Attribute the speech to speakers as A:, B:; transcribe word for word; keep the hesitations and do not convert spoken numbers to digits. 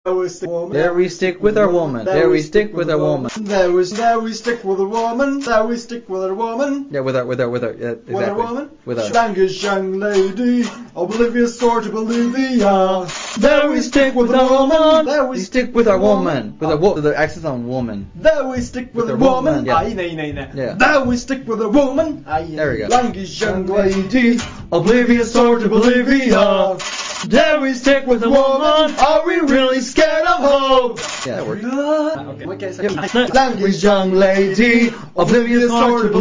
A: There we stick, woman.
B: There we stick with our woman. There we stick with our woman.
A: There we, there we stick with a woman. There we stick with a woman.
B: Yeah, with our, with our, with our, yeah, exactly.
A: With a woman.
B: With our.
A: Youngish young lady, oblivious sort of Bolivia. There we stick with a woman. There
B: We stick with our woman. With a wo- the accent on woman.
A: There we stick with,
B: With
A: a
B: a
A: woman.
B: woman, yeah.
A: Aj, nej, nej, nej.
B: Yeah.
A: There we stick with a woman. Aj,
B: There we go.
A: Youngish young lady, oblivious sort of Bolivia. There we stick with a woman. Are we really scared of hope?
B: Yeah, that worked.
A: Okay.
B: Yep.
A: Language young lady, oblivious sort of